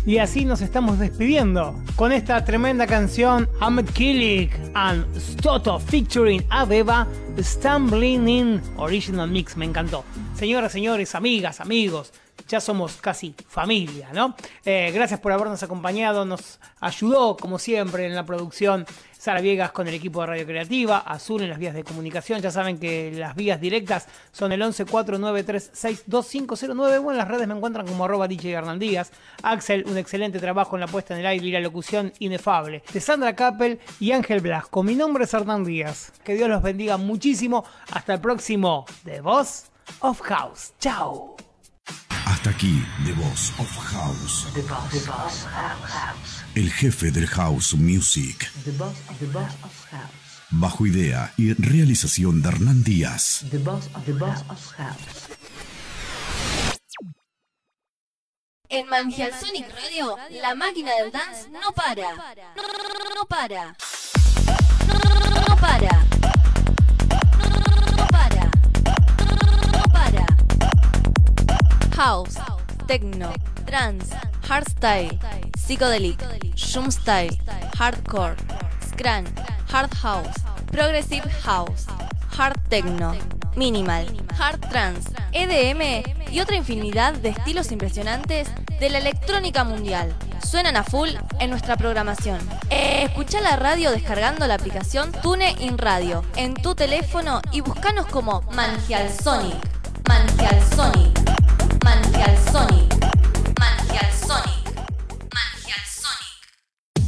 Y así nos estamos despidiendo con esta tremenda canción, Ahmed Kilik and Stoto featuring Abeba, Stumbling In Original Mix. Me encantó. Señoras, señores, amigas, amigos, ya somos casi familia, ¿no? Gracias por habernos acompañado. Nos ayudó, como siempre, en la producción Sara Viegas con el equipo de Radio Creativa, Azul en las vías de comunicación. Ya saben que las vías directas son el 1149362509 o en las redes me encuentran como @DJ Hernán Díaz. Axel, un excelente trabajo en la puesta en el aire y la locución inefable de Sandra Kappel y Ángel Blasco. Mi nombre es Hernán Díaz. Que Dios los bendiga muchísimo. Hasta el próximo The Boss of House. Chao. Hasta aquí The Boss of House. The Boss of House. El jefe del House Music. The Boss of House. Bajo idea y realización de Hernán Díaz. The Boss of House. En Manjial Sonic Radio, la máquina del dance no para. No para. No para. No para. No para. House, techno, trance, hardstyle, psychedelic, shumstyle, hardcore, scrunch, hard house, progressive house, hard techno, minimal, hard trance, EDM y otra infinidad de estilos impresionantes de la electrónica mundial. Suenan a full en nuestra programación. Escuchá la radio descargando la aplicación TuneIn Radio en tu teléfono y buscanos como Manjial Sonic. Manjial Sonic. Manjial Sonic.